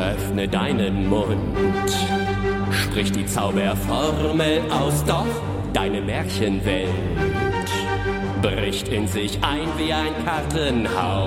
Öffne deinen Mund, sprich die Zauberformel aus, doch deine Märchenwelt bricht in sich ein wie ein Kartenhaus.